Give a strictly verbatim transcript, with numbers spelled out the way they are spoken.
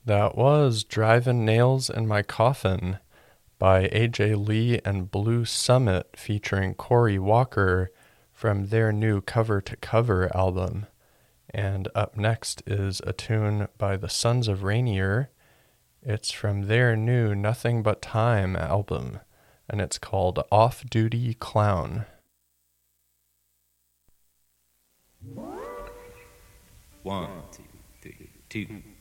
That was Driving Nails in My Coffin by A J Lee and Blue Summit featuring Corey Walker from their new Cover to Cover album. And up next is a tune by the Sons of Rainier. It's from their new Nothing But Time album, and it's called Off Duty Clown. One, two, three, two.